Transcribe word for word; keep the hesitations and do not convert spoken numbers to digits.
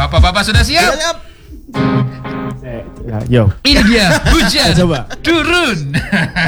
Bapak-bapak sudah siap? Siap. Ya, yo. Ini dia hujan Coba. turun.